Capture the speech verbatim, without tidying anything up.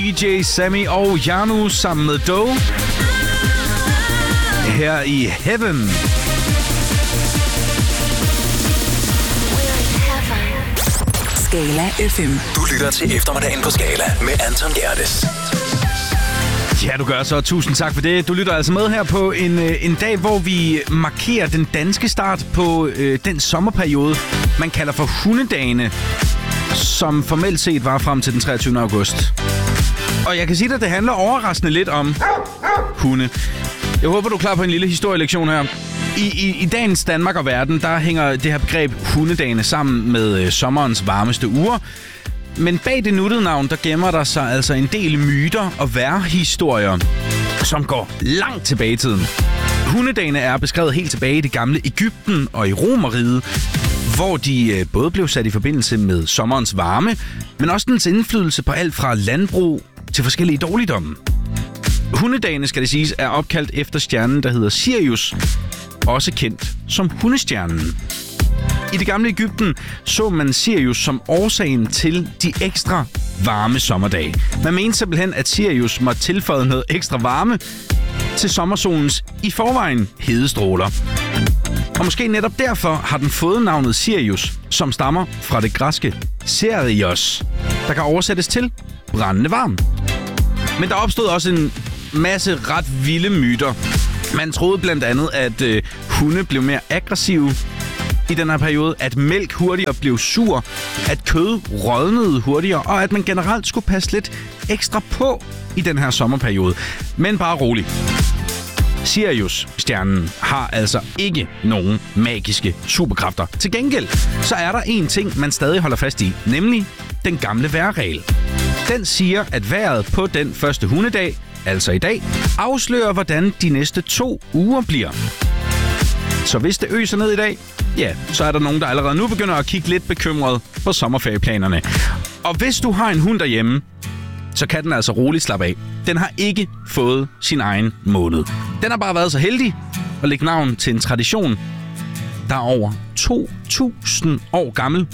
D J Sammy og Janu sammen med Doe. Her i Heaven. Skala F M. Du lytter til eftermiddagen på Skala med Anton Gerdes. Ja, du gør så. Tusind tak for det. Du lytter altså med her på en, en dag, hvor vi markerer den danske start på øh, den sommerperiode, man kalder for hundedagene, som formelt set var frem til den treogtyvende august. Og jeg kan sige dig, at det handler overraskende lidt om hunde. Jeg håber, du er klar på en lille historielektion her. I, i, I dagens Danmark og verden, der hænger det her begreb hundedagene sammen med øh, sommerens varmeste uger. Men bag det nuttede navn, der gemmer der sig altså en del myter og værhistorier, som går langt tilbage i tiden. Hundedagene er beskrevet helt tilbage i det gamle Egypten og i Romerriget, hvor de øh, både blev sat i forbindelse med sommerens varme, men også dens indflydelse på alt fra landbrug til forskellige dårligdomme. Hundedagene, skal det siges, er opkaldt efter stjernen, der hedder Sirius, også kendt som hundestjernen. I det gamle Egypten så man Sirius som årsagen til de ekstra varme sommerdage. Man mente simpelthen, at Sirius måtte tilføje noget ekstra varme til sommersolens i forvejen hedestråler. Og måske netop derfor har den fået navnet Sirius, som stammer fra det græske Serios, der kan oversættes til brændende varm. Men der opstod også en masse ret vilde myter. Man troede blandt andet, at øh, hunde blev mere aggressive i den her periode, at mælk hurtigere blev sur, at kød rådnede hurtigere, og at man generelt skulle passe lidt ekstra på i den her sommerperiode. Men bare rolig. Sirius-stjernen har altså ikke nogen magiske superkræfter. Til gengæld, så er der en ting, man stadig holder fast i, nemlig den gamle vejrregel. Den siger, at vejret på den første hundedag, altså i dag, afslører, hvordan de næste to uger bliver. Så hvis det øser ned i dag, ja, så er der nogen, der allerede nu begynder at kigge lidt bekymret på sommerferieplanerne. Og hvis du har en hund derhjemme, så kan den altså roligt slappe af. Den har ikke fået sin egen måned. Den har bare været så heldig at lægge navn til en tradition, der er over to tusind år gammel.